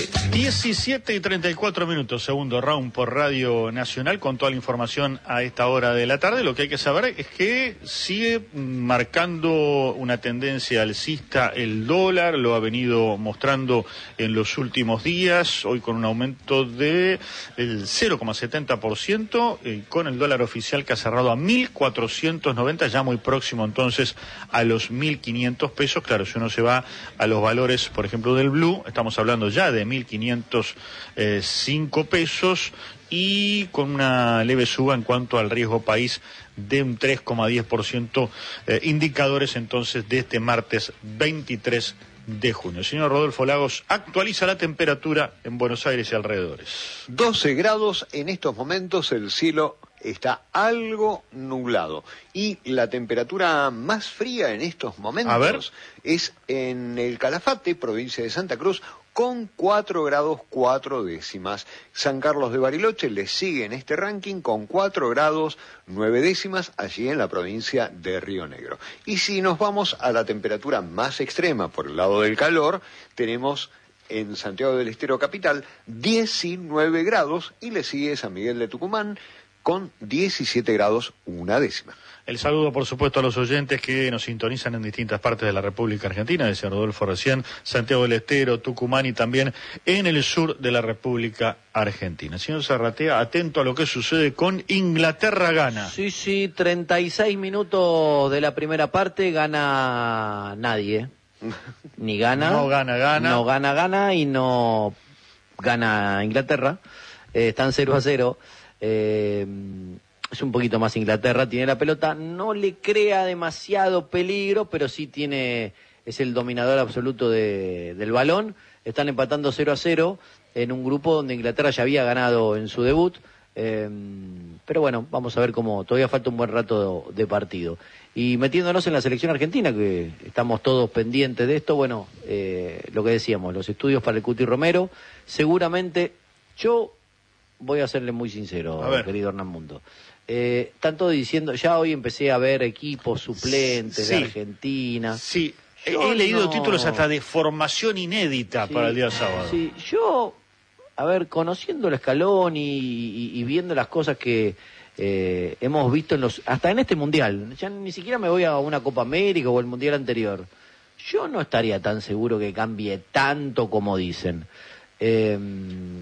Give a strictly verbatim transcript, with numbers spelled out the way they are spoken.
diecisiete y treinta y cuatro minutos, segundo round por Radio Nacional, con toda la información a esta hora de la tarde. Lo que hay que saber es que sigue marcando una tendencia alcista el dólar, lo ha venido mostrando en los últimos días, hoy con un aumento de el cero coma setenta por ciento, eh, con el dólar oficial que ha cerrado a mil cuatrocientos noventa, ya muy próximo entonces a los mil quinientos pesos. Claro, si uno se va a los valores, por ejemplo, del blue, estamos hablando ya de mil quinientos cinco pesos, y con una leve suba en cuanto al riesgo país de un tres coma diez por ciento, eh, indicadores entonces de este martes veintitrés de junio. Señor Rodolfo Lagos, actualiza la temperatura en Buenos Aires y alrededores. doce grados en estos momentos, el cielo está algo nublado y la temperatura más fría en estos momentos es en el Calafate, provincia de Santa Cruz, con cuatro grados cuatro décimas. San Carlos de Bariloche le sigue en este ranking con cuatro grados nueve décimas, allí en la provincia de Río Negro. Y si nos vamos a la temperatura más extrema por el lado del calor, tenemos en Santiago del Estero capital diecinueve grados y le sigue San Miguel de Tucumán con diecisiete grados una décima. El saludo, por supuesto, a los oyentes que nos sintonizan en distintas partes de la República Argentina, decía Rodolfo recién, Santiago del Estero, Tucumán y también en el sur de la República Argentina. Señor Zarratea, atento a lo que sucede con Inglaterra gana. Sí, sí, treinta y seis minutos de la primera parte, gana nadie. Ni gana. No gana, gana. No gana, gana y no gana Inglaterra. Eh, están cero a cero. Eh, es un poquito más Inglaterra, tiene la pelota, no le crea demasiado peligro, pero sí tiene, es el dominador absoluto de, del balón. Están empatando cero a cero en un grupo donde Inglaterra ya había ganado en su debut, eh, pero bueno, vamos a ver cómo, todavía falta un buen rato de, de partido. Y metiéndonos en la selección argentina, que estamos todos pendientes de esto, bueno, eh, lo que decíamos, los estudios para el Cuti Romero, seguramente yo... Voy a serle muy sincero, querido Hernán Mundo. Eh, están todos diciendo, ya hoy empecé a ver equipos suplentes sí, de Argentina. Sí, yo he leído no... títulos hasta de formación inédita sí, para el día sábado. Sí, yo, a ver, conociendo el escalón y, y, y viendo las cosas que eh, hemos visto en los, hasta en este Mundial, ya ni siquiera me voy a una Copa América o el Mundial anterior, yo no estaría tan seguro que cambie tanto como dicen. Eh,